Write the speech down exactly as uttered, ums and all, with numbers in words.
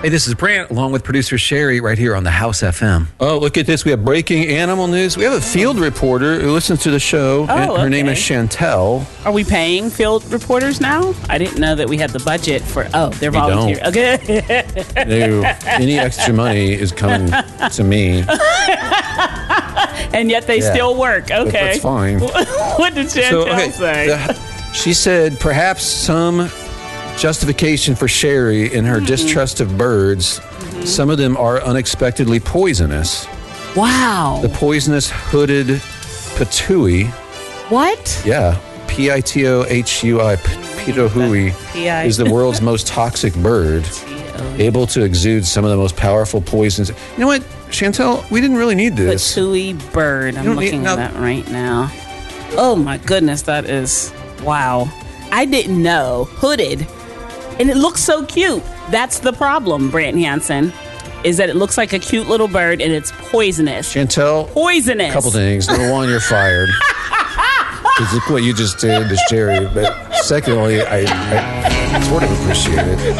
Hey, this is Brant, along with producer Sherry, right here on the House F M. Oh, look at this. We have breaking animal news. We have a field reporter who listens to the show. Oh, and her okay. name is Chantel. Are we paying field reporters now? I didn't know that we had the budget for. Oh, they're We volunteer. don't. Okay. No, any extra money is coming to me. And yet they Yeah. still work. But Okay. that's fine. What did Chantel So, okay, say? the- she said perhaps some justification for Sherry in her Mm-hmm. distrust of birds. Mm-hmm. Some of them are unexpectedly poisonous. Wow. The poisonous hooded patooey. What? Yeah, P I T O H U I, pitohui, P I is the world's most toxic bird, able to exude some of the most powerful poisons. You know what, Chantel, we didn't really need this. Patooey bird. I'm don't need- looking no. at that right now. Oh my goodness, that is wow. I didn't know. Hooded. And it looks so cute. That's the problem, Brant Hansen, is that it looks like a cute little bird and it's poisonous. Chantel, Poisonous. a couple things. Number one, you're fired. Because look what you just did to Sherry. But secondly, I, I sort of appreciate it.